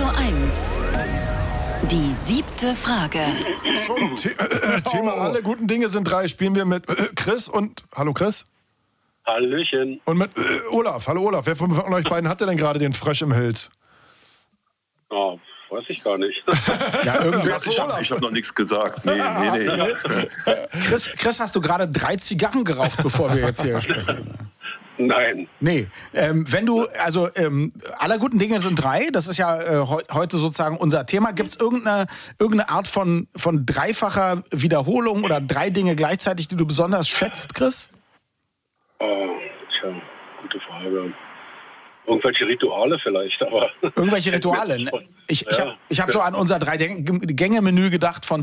1. Die 7. Frage. Zum Thema alle guten Dinge sind 3 spielen wir mit Chris und... Hallo Chris? Hallöchen. Und mit Olaf. Hallo Olaf. Wer von euch beiden hatte denn gerade den Frosch im Hals? Oh, weiß ich gar nicht. Ja, irgendwer. Ich habe noch nichts gesagt. Nee. Chris, hast du gerade 3 Zigarren geraucht, bevor wir jetzt hier sprechen? Nein. Nee, wenn du, also aller guten Dinge sind 3, das ist ja heute sozusagen unser Thema. Gibt es irgendeine Art von dreifacher Wiederholung oder 3 Dinge gleichzeitig, die du besonders schätzt, Chris? Oh, tja, gute Frage. Irgendwelche Rituale vielleicht, aber... Irgendwelche Rituale? Ich habe so an unser 3-Gänge-Menü gedacht von